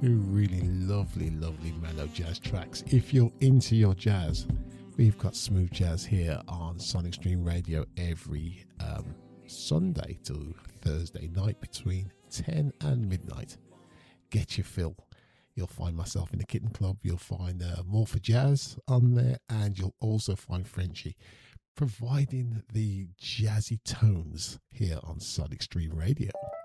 two really lovely mellow jazz tracks. If you're into your jazz, we've got smooth jazz here on Sonic Stream Radio every Sunday to Thursday night between 10 and midnight. Get your fill. You'll find myself in the Kitten Club. You'll find More for Jazz on there, and you'll also find Frenchie providing the jazzy tones here on Sonic Stream Radio.